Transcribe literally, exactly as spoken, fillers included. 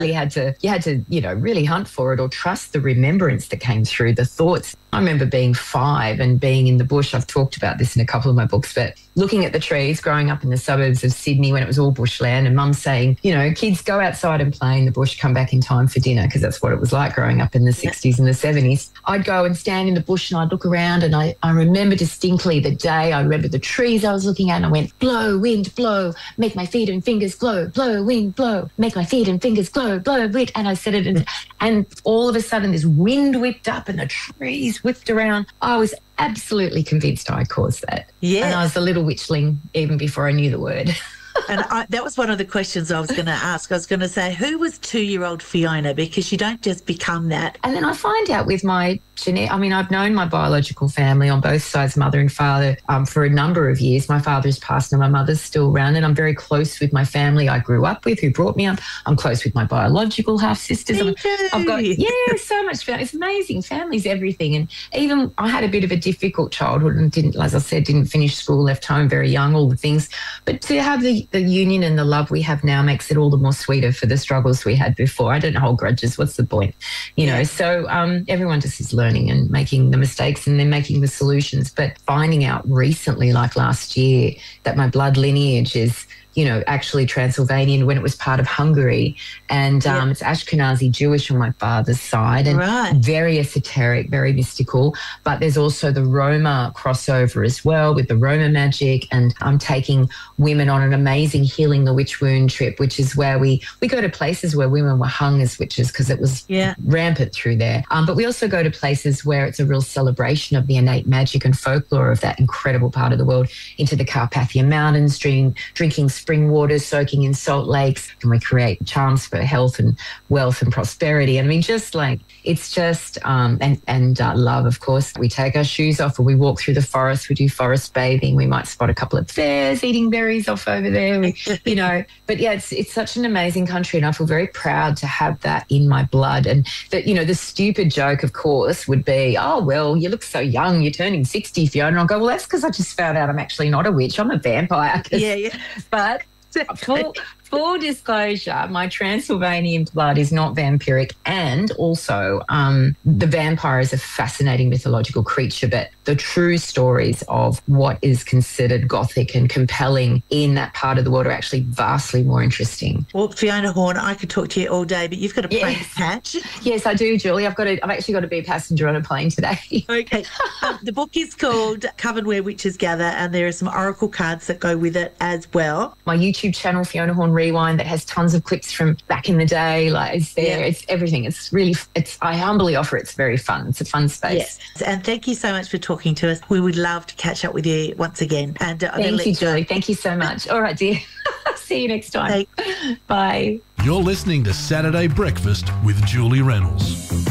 You had to, you had to, you know, really hunt for it or trust the remembrance that came through, the thoughts. I remember being five and being in the bush. I've talked about this in a couple of my books, but looking at the trees, growing up in the suburbs of Sydney when it was all bushland, and mum saying, you know, kids go outside and play in the bush, come back in time for dinner, because that's what it was like growing up in the sixties and the seventies. I'd go and stand in the bush and I'd look around, and I, I remember distinctly the day. I remember the trees I was looking at, and I went, blow, wind, blow, make my feet and fingers glow, blow, wind, blow, make my feet and fingers glow, blow, wind. And I said it, and, and all of a sudden this wind whipped up and the trees whipped around. I was absolutely convinced I caused that. Yeah. And I was a little witchling even before I knew the word. And I, that was one of the questions I was going to ask. I was going to say, who was two-year-old Fiona? Because you don't just become that. And then I find out with my genetic, I mean, I've known my biological family on both sides, mother and father, um, for a number of years. My father's passed and my mother's still around, and I'm very close with my family I grew up with, who brought me up. I'm close with my biological half-sisters. Me too. I've got, yeah, so much family. It's amazing. Family's everything. And even I had a bit of a difficult childhood and didn't, as I said, didn't finish school, left home very young, all the things. But to have the the union and the love we have now makes it all the more sweeter for the struggles we had before. I don't hold grudges. What's the point? You know, so um, everyone just is learning and making the mistakes and then making the solutions. But finding out recently, like last year, that my blood lineage is, you know, actually Transylvanian when it was part of Hungary. And um, yeah. It's Ashkenazi Jewish on my father's side, and right. very esoteric, very mystical. But there's also the Roma crossover as well with the Roma magic. And I'm taking women on an amazing Healing the Witch Wound trip, which is where we, we go to places where women were hung as witches because it was yeah. rampant through there. Um, but we also go to places where it's a real celebration of the innate magic and folklore of that incredible part of the world, into the Carpathian Mountains, drink, drinking spring waters, soaking in salt lakes, and we create charms for health and wealth and prosperity. And I mean, just like, it's just, um, and, and uh, love, of course. We take our shoes off or we walk through the forest, we do forest bathing, we might spot a couple of bears eating berries off over there, we, you know. But yeah, it's, it's such an amazing country, and I feel very proud to have that in my blood. And that, you know, the stupid joke, of course, would be, oh, well, you look so young, you're turning sixty, Fiona. And I'll go, well, that's because I just found out I'm actually not a witch, I'm a vampire. Yeah, yeah. But full, full disclosure, my Transylvanian blood is not vampiric, and also um, the vampire is a fascinating mythological creature, but the true stories of what is considered gothic and compelling in that part of the world are actually vastly more interesting. Well, Fiona Horn, I could talk to you all day, but you've got a plane yes. to catch. Yes, I do, Julie. I've got to, I've actually got to be a passenger on a plane today. Okay. um, the book is called Coven Where Witches Gather, and there are some oracle cards that go with it as well. My YouTube channel, Fiona Horn Rewind, that has tons of clips from back in the day, like it's there, yeah. it's everything. It's really, it's, I humbly offer it's very fun. It's a fun space. Yes. And thank you so much for talking to us. We would love to catch up with you once again. And uh, thank you, Julie. Thank you so much. All right, dear. See you next time. Thanks. Bye. You're listening to Saturday Breakfast with Julie Reynolds.